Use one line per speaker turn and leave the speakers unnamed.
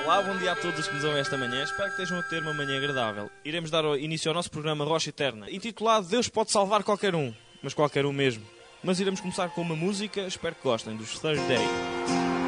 Olá, bom dia a todos que nos ouvem esta manhã. Espero que estejam a ter uma manhã agradável. Iremos dar início ao nosso programa Rocha Eterna, intitulado Deus pode salvar qualquer um, mas qualquer um mesmo. Mas iremos começar com uma música, espero que gostem, dos Thursday.